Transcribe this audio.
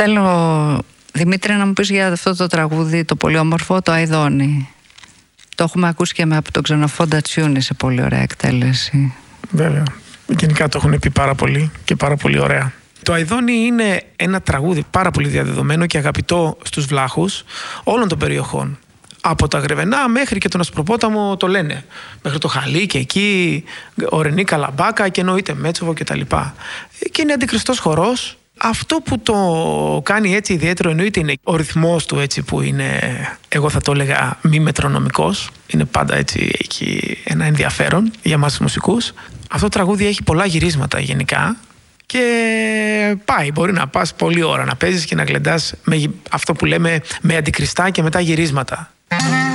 Θέλω, Δημήτρη, να μου πεις για αυτό το τραγούδι, το πολύ όμορφο, το Αηδόνι. Το έχουμε ακούσει και από τον Ξενοφόντα Τσιούνη σε πολύ ωραία εκτέλεση. Βέβαια. Γενικά το έχουν πει πάρα πολύ και πάρα πολύ ωραία. Το Αηδόνι είναι ένα τραγούδι πάρα πολύ διαδεδομένο και αγαπητό στους βλάχους όλων των περιοχών. Από τα Γρεβενά μέχρι και τον Ασπροπόταμο το λένε. Μέχρι το Χαλί και εκεί, Ορεινή Καλαμπάκα και εννοείται Μέτσοβο κτλ. Και είναι αντικριστός χορός. Αυτό που το κάνει έτσι ιδιαίτερο εννοείται είναι ο ρυθμός του, έτσι, που είναι, εγώ θα το έλεγα, μη μετρονομικός. Είναι πάντα έτσι, έχει ένα ενδιαφέρον για εμάς τους μουσικούς. Αυτό το τραγούδι έχει πολλά γυρίσματα γενικά και πάει, μπορεί να πας πολλή ώρα να παίζεις και να γλεντάς με αυτό που λέμε με αντικριστά και μετά γυρίσματα.